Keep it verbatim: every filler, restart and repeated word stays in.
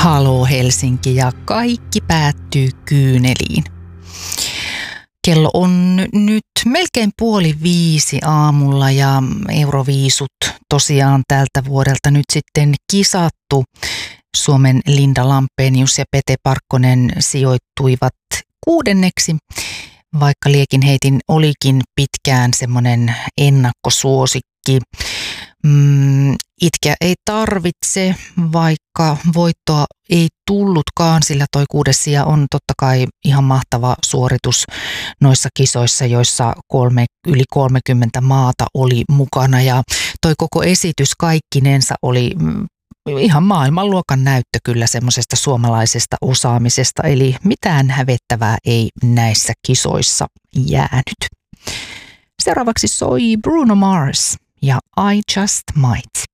Haloo Helsinki ja kaikki päättyy kyyneliin. Kello on nyt melkein puoli viisi aamulla ja Euroviisut tosiaan tältä vuodelta nyt sitten kisattu. Suomen Linda Lampenius ja Pete Parkkonen sijoittuivat kuudenneksi, vaikka Liekinheitin olikin pitkään semmoinen ennakkosuosikki. Mm, itkeä ei tarvitse, vaikka voittoa ei tullutkaan, sillä toi kuudes sija on totta kai ihan mahtava suoritus noissa kisoissa, joissa kolme, yli kolmekymmentä maata oli mukana. Ja toi koko esitys kaikkinensa oli ihan maailmanluokan näyttö kyllä semmoisesta suomalaisesta osaamisesta, eli mitään hävettävää ei näissä kisoissa jäänyt. Seuraavaksi soi Bruno Mars ja I Just Might.